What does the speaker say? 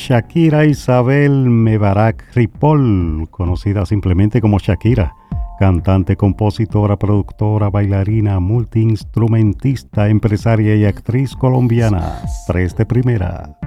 Shakira Isabel Mebarak Ripoll, conocida simplemente como Shakira, cantante, compositora, productora, bailarina, multiinstrumentista, empresaria y actriz colombiana. 3 de primera.